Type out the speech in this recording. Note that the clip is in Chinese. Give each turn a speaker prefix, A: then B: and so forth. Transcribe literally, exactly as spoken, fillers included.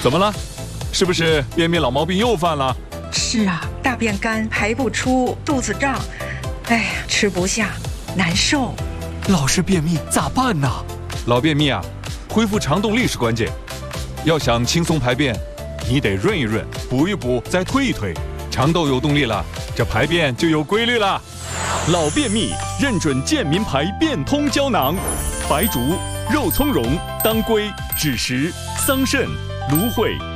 A: 怎么了？是不是便秘老毛病又犯了？
B: 是啊，大便干，排不出，肚子胀，哎呀，吃不下，难受。
C: 老是便秘咋办呢？
A: 老便秘啊，恢复肠动力是关键。要想轻松排便，你得润一润，补一补，再推一推，肠道有动力了，这排便就有规律了。
D: 老便秘认准健民排便通胶囊，白术、肉苁蓉、当归、枳实、桑葚、芦荟。